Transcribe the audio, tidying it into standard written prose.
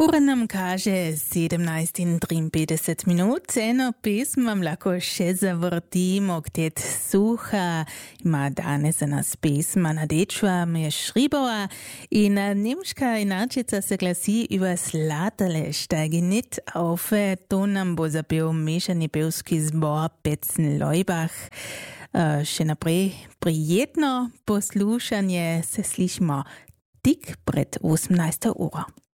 Ura nam kaže 17:53 minut, eno pesm vam lahko še zavrtimo, ktet suha. Ima danes za nas pesma Nadečva Mešribova in nemška inačica se glasi über Slatele steige nit auf. To nam bo zapel mešani pevski zbor Betzen-Leubach. Še naprej prijetno poslušanje, se slišimo tik pred 18. uro.